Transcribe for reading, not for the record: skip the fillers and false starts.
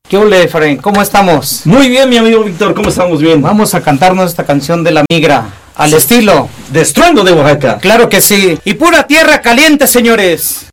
¿Qué ole, Efraín? ¿Cómo estamos? Muy bien, mi amigo Víctor, ¿cómo estamos? Bien. Vamos a cantarnos esta canción de La Migra, al estilo de Estruendo de Oaxaca. Claro que sí. Y pura tierra caliente, señores.